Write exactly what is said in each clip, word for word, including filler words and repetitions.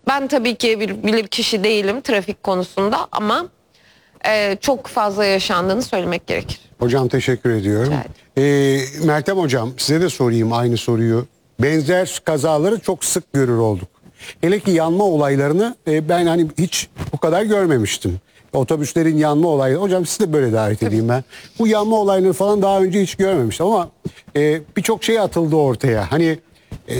Ben tabii ki bir bilirkişi değilim trafik konusunda ama e, çok fazla yaşandığını söylemek gerekir. Hocam teşekkür ediyorum. Ee, Meltem hocam size de sorayım aynı soruyu. Benzer kazaları çok sık görür olduk. Hele ki yanma olaylarını e, ben hani hiç bu kadar görmemiştim. Otobüslerin yanma olayları. Hocam sizi de böyle davet edeyim ben. Bu yanma olaylarını falan daha önce hiç görmemiştim ama e, birçok şey atıldı ortaya. Hani e,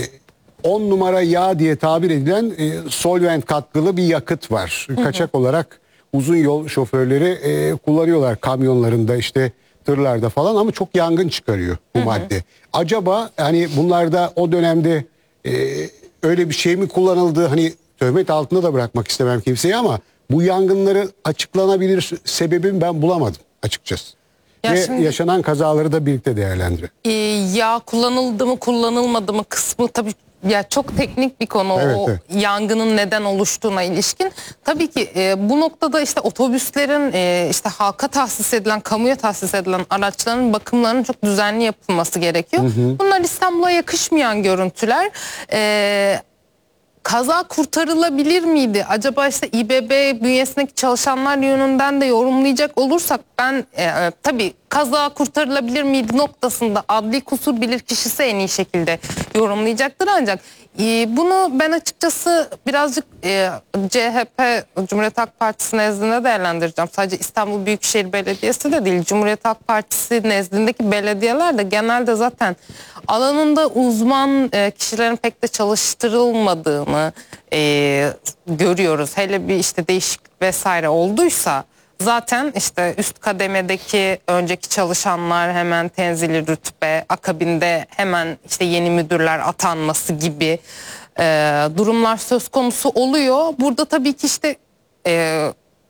on numara yağ diye tabir edilen e, solvent katkılı bir yakıt var. Hı hı. Kaçak olarak uzun yol şoförleri e, kullanıyorlar kamyonlarında, işte tırlarda falan, ama çok yangın çıkarıyor bu hı hı. madde. Acaba hani bunlarda o dönemde e, öyle bir şey mi kullanıldı? Hani töhmet altında da bırakmak istemem kimseyi ama bu yangınları açıklanabilir sebebini ben bulamadım açıkçası. Ya Ve şimdi, yaşanan kazaları da birlikte değerlendirelim. E, yağ kullanıldı mı kullanılmadı mı kısmı tabii ya çok teknik bir konu, evet, o evet. yangının neden oluştuğuna ilişkin. Tabii ki e, bu noktada işte otobüslerin e, işte halka tahsis edilen, kamuya tahsis edilen araçların bakımlarının çok düzenli yapılması gerekiyor. Hı hı. Bunlar İstanbul'a yakışmayan görüntüler. E, Kaza kurtarılabilir miydi? Acaba işte İBB bünyesindeki çalışanlar yönünden de yorumlayacak olursak ben e, tabii kaza kurtarılabilir miydi noktasında adli kusur bilirkişisi en iyi şekilde yorumlayacaktır, ancak e, bunu ben açıkçası birazcık e, C H P, Cumhuriyet Halk Partisi nezdinde değerlendireceğim. Sadece İstanbul Büyükşehir Belediyesi de değil, Cumhuriyet Halk Partisi nezdindeki belediyeler de genelde zaten alanında uzman e, kişilerin pek de çalıştırılmadığını e, görüyoruz. Hele bir işte değişiklik vesaire olduysa zaten işte üst kademedeki önceki çalışanlar hemen tenzili rütbe, akabinde hemen işte yeni müdürler atanması gibi e, durumlar söz konusu oluyor. Burada tabii ki işte e,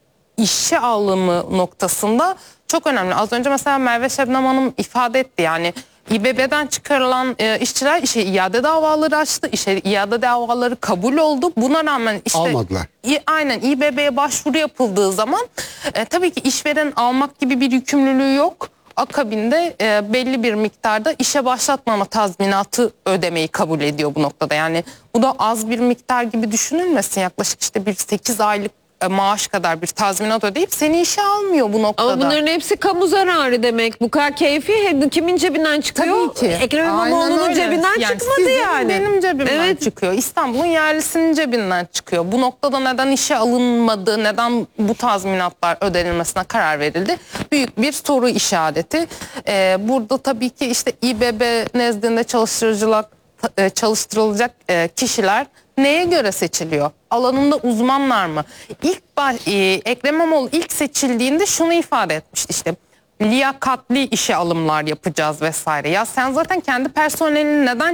işçi alımı noktasında çok önemli. Az önce mesela Merve Şebnem Hanım ifade etti, yani İBB'den çıkarılan e, işçiler işe iade davaları açtı. İşe iade davaları kabul oldu. Buna rağmen işte almadılar. İ, aynen İ B B'ye başvuru yapıldığı zaman e, tabii ki işveren almak gibi bir yükümlülüğü yok. Akabinde e, belli bir miktarda işe başlatmama tazminatı ödemeyi kabul ediyor bu noktada. Yani bu da az bir miktar gibi düşünülmesin. Yaklaşık işte bir sekiz aylık maaş kadar bir tazminat ödeyip seni işe almıyor bu noktada. Ama bunların hepsi kamu zararı demek. Bu kadar keyfi kimin cebinden çıkıyor? Tabii ki. Ekrem İmamoğlu'nun cebinden yani çıkmadı sizin, yani. Benim cebimden evet. çıkıyor. İstanbul'un yerlisinin cebinden çıkıyor. Bu noktada neden işe alınmadı, neden bu tazminatlar ödenilmesine karar verildi? Büyük bir soru işareti. Ee, burada tabii ki işte İBB nezdinde çalıştırıcılık, çalıştırılacak kişiler neye göre seçiliyor? Alanında uzmanlar mı? İlk e, Ekrem İmamoğlu ilk seçildiğinde şunu ifade etmişti, işte liyakatli işe alımlar yapacağız vesaire. Ya sen zaten kendi personelini neden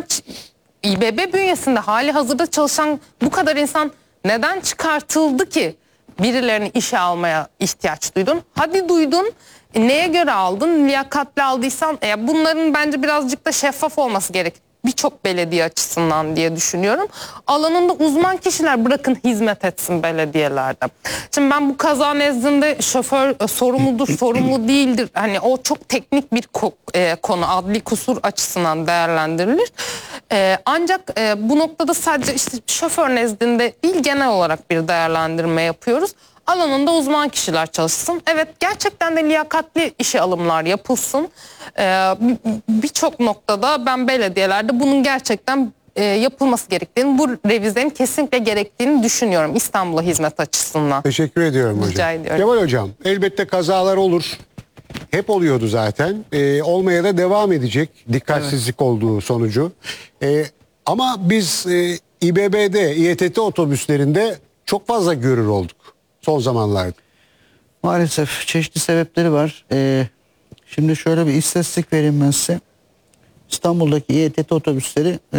İBB bünyesinde hali hazırda çalışan bu kadar insan neden çıkartıldı ki birilerini işe almaya ihtiyaç duydun? Hadi duydun. E, neye göre aldın? Liyakatli aldıysan e, bunların bence birazcık da şeffaf olması gerek. Birçok belediye açısından diye düşünüyorum. Alanında uzman kişiler bırakın hizmet etsin belediyelerde. Şimdi ben bu kaza nezdinde şoför e, sorumludur, sorumlu değildir. Hani o çok teknik bir ko e, konu, adli kusur açısından değerlendirilir. E, ancak e, bu noktada sadece işte şoför nezdinde değil, genel olarak bir değerlendirme yapıyoruz. Alanında uzman kişiler çalışsın. Evet, gerçekten de liyakatli işe alımlar yapılsın. Ee, Birçok noktada ben belediyelerde bunun gerçekten e, yapılması gerektiğini, bu revizenin kesinlikle gerektiğini düşünüyorum İstanbul'a hizmet açısından. Teşekkür ediyorum hocam. Rica ediyorum. Kemal hocam, elbette kazalar olur. Hep oluyordu zaten. Ee, olmaya da devam edecek dikkatsizlik evet. olduğu sonucu. Ee, ama biz e, İBB'de, İ E T T otobüslerinde çok fazla görür olduk son zamanlarda. Maalesef çeşitli sebepleri var. Ee, şimdi şöyle bir istatistik vereyim ben size. İstanbul'daki İ E T T otobüsleri e,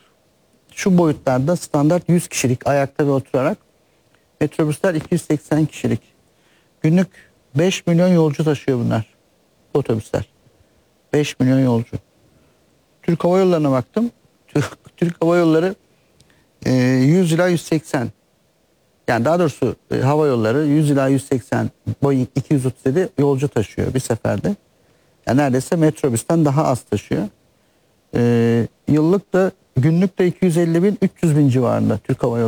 şu boyutlarda standart yüz kişilik ayakta ve oturarak, metrobüsler iki yüz seksen kişilik. Günlük beş milyon yolcu taşıyor bunlar. Otobüsler. beş milyon yolcu. Türk Hava Yolları'na baktım. Türk Hava Yolları e, yüz ila yüz seksen. Yani daha doğrusu e, hava yolları yüz ila yüz seksen Boeing iki yüz otuz yedi yolcu taşıyor bir seferde. Yani neredeyse metrobüsten daha az taşıyor. E, yıllık da günlük de iki yüz elli bin üç yüz bin civarında Türk Hava Yolları.